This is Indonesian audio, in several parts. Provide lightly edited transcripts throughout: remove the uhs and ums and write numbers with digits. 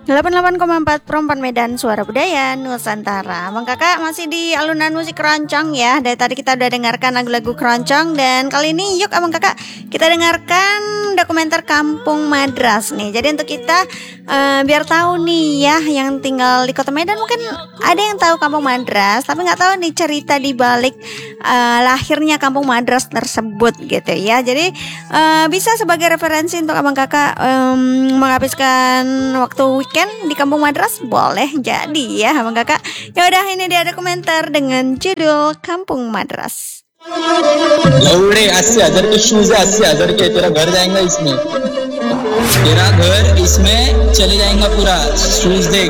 88,4 Perempuan Medan, Suara Budaya Nusantara. Bang Kakak masih di alunan musik keroncong ya. Dari tadi kita udah dengarkan lagu-lagu keroncong. Dan kali ini yuk Abang Kakak kita dengarkan dokumenter Kampung Madras nih. Jadi untuk kita biar tahu nih ya, yang tinggal di Kota Medan mungkin ada yang tahu Kampung Madras, tapi nggak tahu nih cerita di balik lahirnya Kampung Madras tersebut gitu ya. Jadi bisa sebagai referensi untuk Abang Kakak menghabiskan waktu weekend di Kampung Madras, boleh jadi ya Abang Kakak. Ya udah, ini dia dokumenter dengan judul Kampung Madras. लौड़े 80,000 के शूज है, 80,000 के तेरा घर जाएगा इसमें, तेरा घर इसमें चले जाएगा पूरा, शूज देख.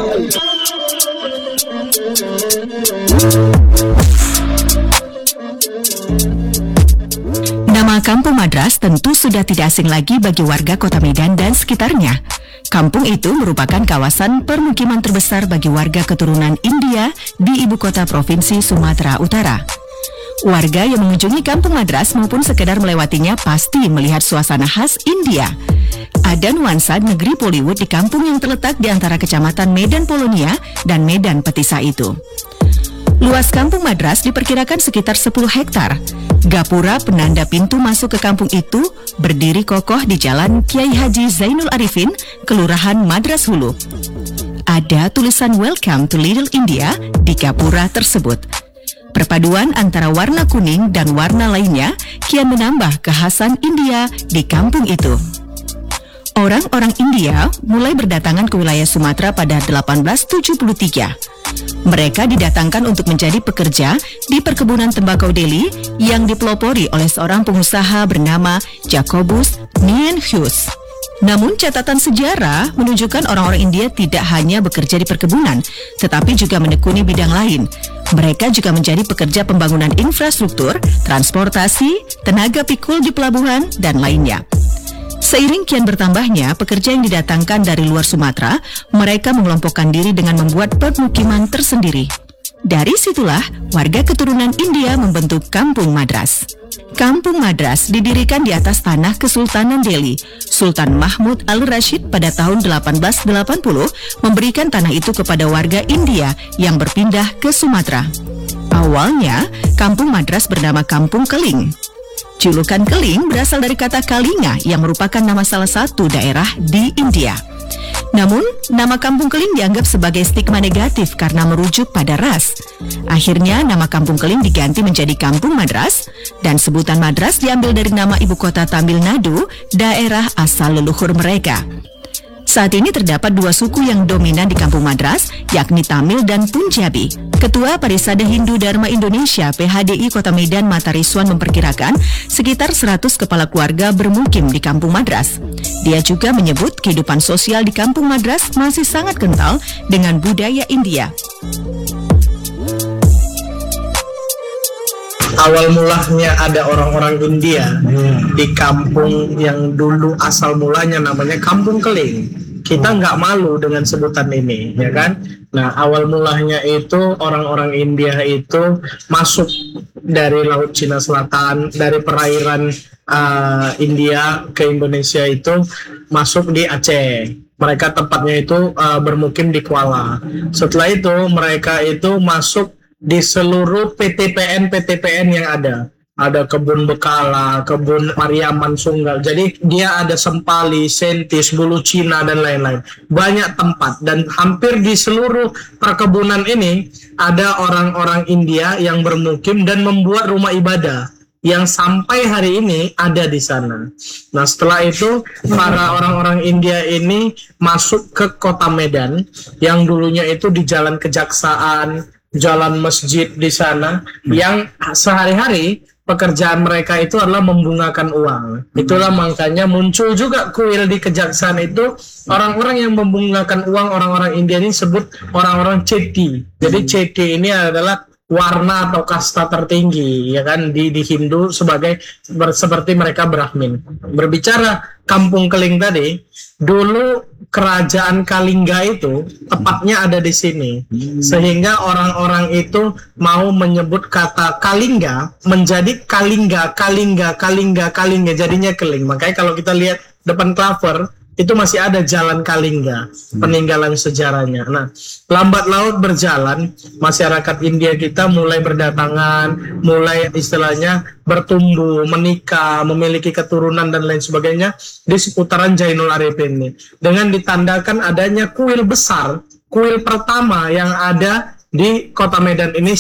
Nama Kampung Madras tentu sudah tidak asing lagi bagi warga Kota Medan dan sekitarnya. Kampung itu merupakan kawasan permukiman terbesar bagi warga keturunan India di ibu kota provinsi Sumatera Utara. Warga yang mengunjungi Kampung Madras maupun sekedar melewatinya pasti melihat suasana khas India. Ada nuansa negeri Bollywood di kampung yang terletak di antara kecamatan Medan Polonia dan Medan Petisa itu. Luas Kampung Madras diperkirakan sekitar 10 hektar. Gapura penanda pintu masuk ke kampung itu berdiri kokoh di Jalan Kiai Haji Zainul Arifin, Kelurahan Madras Hulu. Ada tulisan Welcome to Little India di gapura tersebut. Perpaduan antara warna kuning dan warna lainnya kian menambah kekhasan India di kampung itu. Orang-orang India mulai berdatangan ke wilayah Sumatera pada 1873. Mereka didatangkan untuk menjadi pekerja di perkebunan tembakau Delhi yang dipelopori oleh seorang pengusaha bernama Jacobus Nienhuis. Namun catatan sejarah menunjukkan orang-orang India tidak hanya bekerja di perkebunan, tetapi juga menekuni bidang lain. Mereka juga menjadi pekerja pembangunan infrastruktur, transportasi, tenaga pikul di pelabuhan, dan lainnya. Seiring kian bertambahnya pekerja yang didatangkan dari luar Sumatera, mereka mengelompokkan diri dengan membuat permukiman tersendiri. Dari situlah warga keturunan India membentuk Kampung Madras. Kampung Madras didirikan di atas tanah Kesultanan Delhi. Sultan Mahmud Al-Rashid pada tahun 1880 memberikan tanah itu kepada warga India yang berpindah ke Sumatera. Awalnya, Kampung Madras bernama Kampung Keling. Julukan Keling berasal dari kata Kalinga yang merupakan nama salah satu daerah di India. Namun, nama Kampung Keling dianggap sebagai stigma negatif karena merujuk pada ras. Akhirnya, nama Kampung Keling diganti menjadi Kampung Madras, dan sebutan Madras diambil dari nama ibu kota Tamil Nadu, daerah asal leluhur mereka. Saat ini terdapat dua suku yang dominan di Kampung Madras, yakni Tamil dan Punjabi. Ketua Parisada Hindu Dharma Indonesia (PHDI) Kota Medan Mata Rizwan memperkirakan sekitar 100 kepala keluarga bermukim di Kampung Madras. Dia juga menyebut kehidupan sosial di Kampung Madras masih sangat kental dengan budaya India. Awal mulanya ada orang-orang India di kampung yang dulu asal mulanya namanya Kampung Keling. Kita nggak malu dengan sebutan ini, ya kan? Nah, awal mulanya itu orang-orang India itu masuk dari Laut Cina Selatan, dari perairan India ke Indonesia itu masuk di Aceh. Mereka tempatnya itu bermukim di Kuala. Setelah itu mereka itu masuk di seluruh PTPN yang ada. Ada kebun Bekala, kebun Pariaman Sunggal. Jadi dia ada Sempali, Sentis, Bulu Cina, dan lain-lain. Banyak tempat. Dan hampir di seluruh perkebunan ini ada orang-orang India yang bermukim dan membuat rumah ibadah yang sampai hari ini ada di sana. Nah, setelah itu para orang-orang India ini masuk ke Kota Medan yang dulunya itu di Jalan Kejaksaan, Jalan Masjid di sana, yang sehari-hari pekerjaan mereka itu adalah membungakan uang. Itulah makanya muncul juga kuil di Kejaksaan itu, orang-orang yang membungakan uang, orang-orang India ini sebut orang-orang Ceti. Jadi Ceti ini adalah warna atau kasta tertinggi, ya kan, di Hindu sebagai seperti mereka Brahmin. Berbicara Kampung Keling tadi, dulu kerajaan Kalingga itu tepatnya ada di sini, sehingga orang-orang itu mau menyebut kata Kalingga menjadi Kalingga, jadinya Keling. Makanya kalau kita lihat depan cover itu masih ada jalan Kalingga, peninggalan sejarahnya. Nah, lambat laut berjalan, masyarakat India kita mulai berdatangan, mulai istilahnya bertumbuh, menikah, memiliki keturunan dan lain sebagainya di seputaran Jainul Arifin ini. Dengan ditandakan adanya kuil besar, kuil pertama yang ada di Kota Medan ini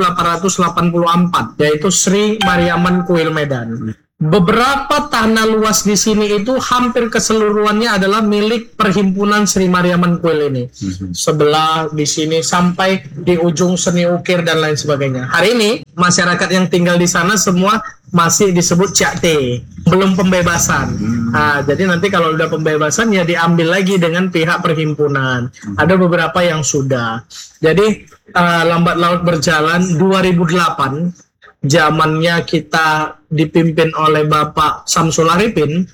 1884, yaitu Sri Mariaman Kuil Medan. Beberapa tanah luas di sini itu hampir keseluruhannya adalah milik Perhimpunan Sri Mariaman Kuil ini. Sebelah di sini sampai di ujung seni ukir dan lain sebagainya. Hari ini masyarakat yang tinggal di sana semua masih disebut Cakte, belum pembebasan. Nah, jadi nanti kalau udah pembebasan ya diambil lagi dengan pihak perhimpunan. Ada beberapa yang sudah. Jadi lambat laut berjalan 2008. Zamannya kita dipimpin oleh Bapak Samsul Arifin,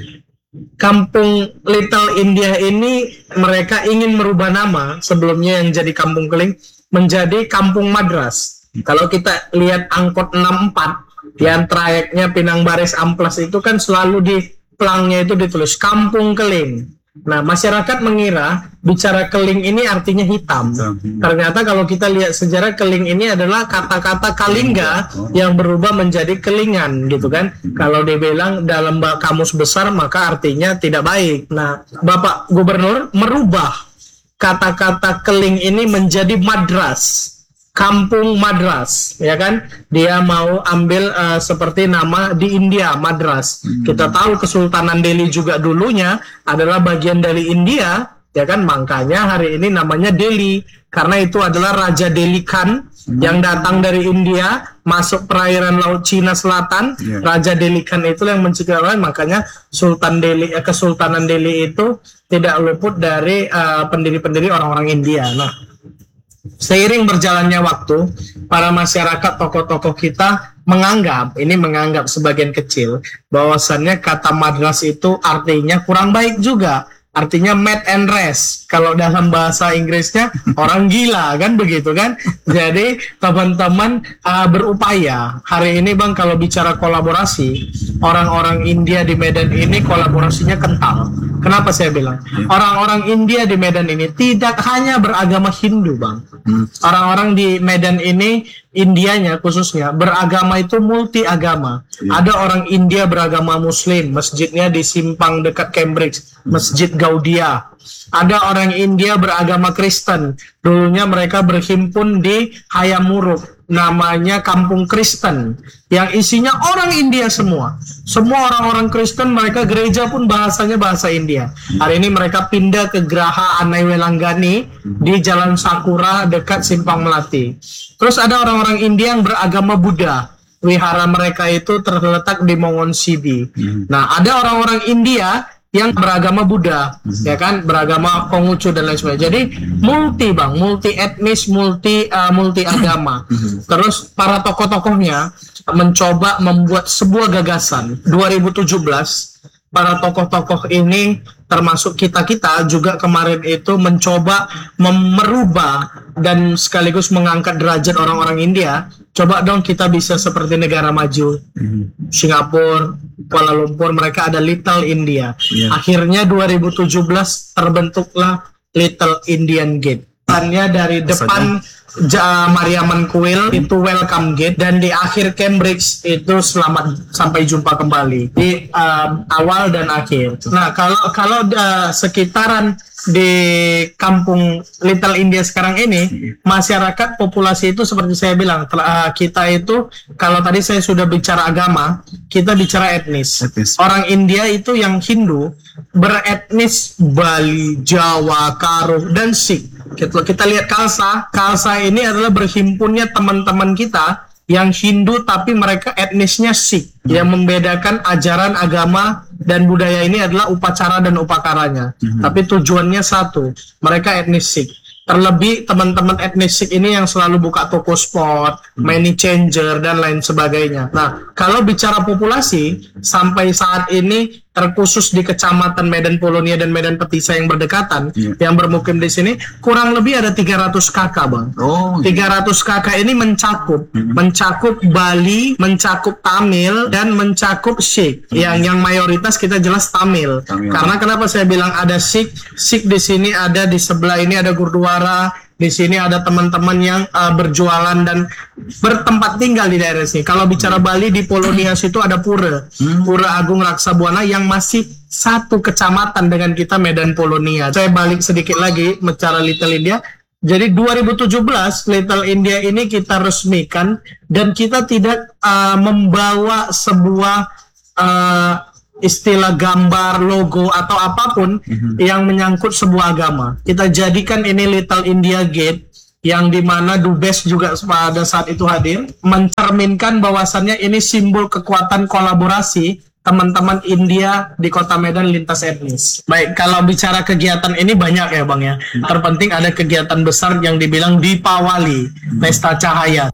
Kampung Little India ini mereka ingin merubah nama sebelumnya yang jadi Kampung Keling menjadi Kampung Madras. Kalau kita lihat angkot 64 yang trayeknya Pinang Baris Amplas itu kan selalu di pelangnya itu ditulis Kampung Keling. Nah, masyarakat mengira bicara keling ini artinya hitam. Ternyata kalau kita lihat sejarah, keling ini adalah kata-kata Kalingga yang berubah menjadi kelingan gitu kan. Kalau dibilang dalam kamus besar maka artinya tidak baik. Nah, Bapak Gubernur merubah kata-kata keling ini menjadi Madras. Kampung Madras, ya kan? Dia mau ambil seperti nama di India, Madras. Kita tahu Kesultanan Delhi juga dulunya adalah bagian dari India, ya kan? Makanya hari ini namanya Delhi, karena itu adalah Raja Delhi Khan yang datang dari India, masuk perairan Laut Cina Selatan. Raja Delhi Khan itu yang menciptakan, makanya Sultan Delhi, Kesultanan Delhi itu tidak luput dari pendiri-pendiri orang-orang India. Nah, seiring berjalannya waktu, para masyarakat, tokoh-tokoh kita menganggap sebagian kecil bahwasannya kata Madras itu artinya kurang baik juga. Artinya mad and rest. Kalau dalam bahasa Inggrisnya orang gila kan begitu kan. Jadi teman-teman berupaya. Hari ini Bang kalau bicara kolaborasi, orang-orang India di Medan ini kolaborasinya kental. Kenapa saya bilang? Orang-orang India di Medan ini tidak hanya beragama Hindu Bang. Orang-orang di Medan ini, Indianya khususnya, beragama itu multi agama. Ada orang India beragama Muslim, masjidnya di simpang dekat Cambridge, Masjid Gaudia. Ada orang India beragama Kristen, dulunya mereka berhimpun di Hayamuruk, namanya Kampung Kristen, yang isinya orang India semua. Semua orang-orang Kristen, mereka gereja pun bahasanya bahasa India. Hari ini mereka pindah ke Geraha Anai Welanggani di Jalan Sakura dekat Simpang Melati. Terus ada orang-orang India yang beragama Buddha. Wihara mereka itu terletak di Mongonsibi. Nah, ada orang-orang India yang beragama Buddha, ya kan, beragama Konghucu dan lain sebagainya. Jadi multi Bang, multi etnis, multi agama. Terus para tokoh-tokohnya mencoba membuat sebuah gagasan. 2017 para tokoh-tokoh ini termasuk kita juga kemarin itu mencoba merubah dan sekaligus mengangkat derajat orang-orang India. Coba dong kita bisa seperti negara maju. Singapura, Kuala Lumpur, mereka ada Little India. Akhirnya 2017 terbentuklah Little Indian Gate. Depannya dari depan Mariaman Kuil itu welcome gate, dan di akhir Cambridge itu selamat sampai jumpa kembali di awal dan akhir. Nah, kalau sekitaran di kampung Little India sekarang ini, masyarakat populasi itu seperti saya bilang, kita itu kalau tadi saya sudah bicara agama, kita bicara etnis. Orang India itu yang Hindu beretnis Bali, Jawa, Karo, dan Sikh. Kita lihat Khalsa ini adalah berhimpunnya teman-teman kita yang Hindu tapi mereka etnisnya Sikh. Yang membedakan ajaran agama dan budaya ini adalah upacara dan upakaranya. Tapi tujuannya satu, mereka etnis Sikh. Terlebih teman-teman etnis Sikh ini yang selalu buka toko sport, money changer dan lain sebagainya. Nah, kalau bicara populasi, sampai saat ini terkhusus di kecamatan Medan Polonia dan Medan Petisa yang berdekatan, yang bermukim di sini, kurang lebih ada 300 kakak, Bang. 300 kakak ini mencakup Bali, mencakup Tamil, dan mencakup Sikh. Yang mayoritas kita jelas Tamil. Karena kenapa saya bilang ada Sikh di sini, ada di sebelah ini ada Gurdwara. Di sini ada teman-teman yang berjualan dan bertempat tinggal di daerah sini. Kalau bicara Bali, di Polonia situ ada Pura Agung Raksabuana yang masih satu kecamatan dengan kita, Medan Polonia. Saya balik sedikit lagi bicara Little India. Jadi 2017 Little India ini kita resmikan dan kita tidak membawa sebuah istilah gambar, logo atau apapun yang menyangkut sebuah agama. Kita jadikan ini Little India Gate, yang dimana Dubes juga pada saat itu hadir, mencerminkan bahwasannya ini simbol kekuatan kolaborasi teman-teman India di Kota Medan lintas etnis. Baik, kalau bicara kegiatan ini banyak ya Bang ya. Terpenting ada kegiatan besar yang dibilang Deepawali, Pesta Cahaya.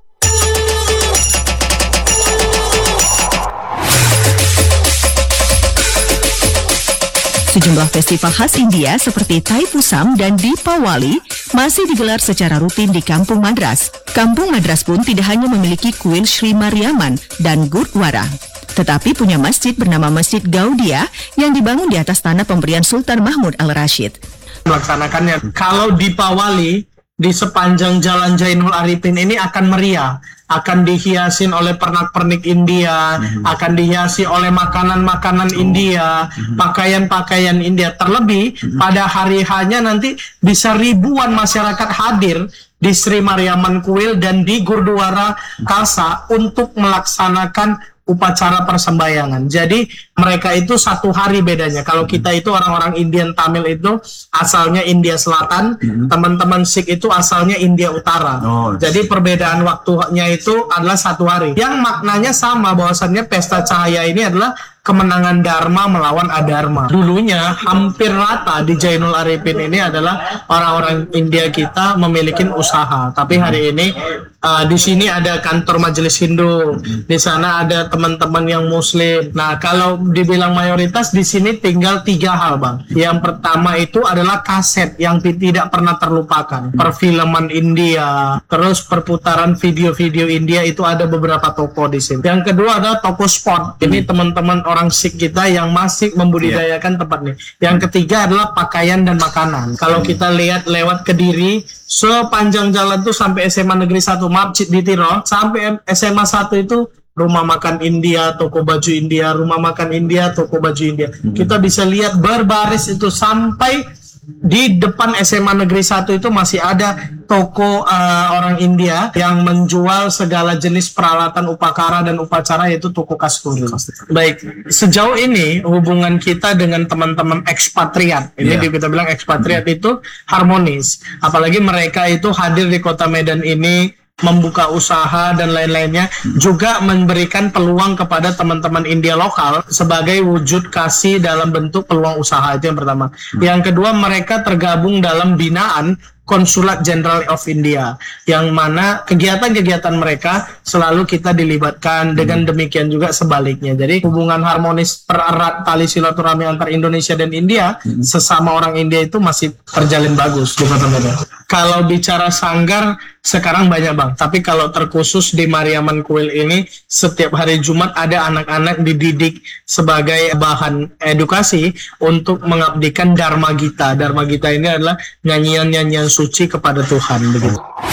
Sejumlah festival khas India seperti Thaipusam dan Deepawali masih digelar secara rutin di Kampung Madras. Kampung Madras pun tidak hanya memiliki kuil Sri Mariamman dan Gurdwara, tetapi punya masjid bernama Masjid Gaudiya yang dibangun di atas tanah pemberian Sultan Mahmud Al-Rashid. Melaksanakannya, kalau Deepawali di sepanjang Jalan Jainul Arifin ini akan meriah, akan dihiasin oleh pernak-pernik India, akan dihiasi oleh makanan-makanan India, pakaian-pakaian India. Terlebih pada hari hanya nanti bisa ribuan masyarakat hadir di Sri Mariamman Kuil dan di Gurdwara Khalsa untuk melaksanakan upacara persembahyangan. Jadi mereka itu satu hari bedanya. Kalau kita itu orang-orang Indian Tamil itu asalnya India Selatan, teman-teman Sikh itu asalnya India Utara. Jadi perbedaan waktunya itu adalah satu hari. Yang maknanya sama, bahwasannya Pesta Cahaya ini adalah kemenangan Dharma melawan Adharma. Dulunya hampir rata di Jainul Arifin ini adalah orang-orang India kita memiliki usaha. Tapi hari ini di sini ada kantor Majelis Hindu, di sana ada teman-teman yang Muslim. Nah, kalau dibilang mayoritas di sini tinggal 3 hal, Bang. Yang pertama itu adalah kaset yang tidak pernah terlupakan. Perfilman India, terus perputaran video-video India itu ada beberapa toko di sini. Yang kedua adalah toko sport. Ini teman-teman orang Sikh kita yang masih membudidayakan tempat ini. Yang ketiga adalah pakaian dan makanan. Kalau kita lihat lewat Kediri, sepanjang jalan tuh sampai SMA Negeri 1 Masjid di Tirol, sampai SMA 1 itu rumah makan India, toko baju India, rumah makan India, toko baju India. Kita bisa lihat berbaris itu sampai di depan SMA Negeri 1 itu masih ada toko orang India yang menjual segala jenis peralatan upakara dan upacara, yaitu toko kasturi. Baik, sejauh ini hubungan kita dengan teman-teman ekspatriat, ini kita bilang ekspatriat itu harmonis. Apalagi mereka itu hadir di Kota Medan ini, membuka usaha dan lain-lainnya, juga memberikan peluang kepada teman-teman India lokal sebagai wujud kasih dalam bentuk peluang usaha. Itu yang pertama. Yang kedua, mereka tergabung dalam binaan Konsulat Jenderal of India, yang mana kegiatan-kegiatan mereka selalu kita dilibatkan. Dengan demikian juga sebaliknya. Jadi hubungan harmonis pererat tali silaturahmi antar Indonesia dan India, sesama orang India itu masih terjalin bagus di Kota Medan. Kalau bicara sanggar sekarang banyak Bang, tapi kalau terkhusus di Mariamman Kuil ini setiap hari Jumat ada anak-anak dididik sebagai bahan edukasi untuk mengabdikan Dharma Gita. Dharma Gita ini adalah nyanyian-nyanyian suci kepada Tuhan begitu.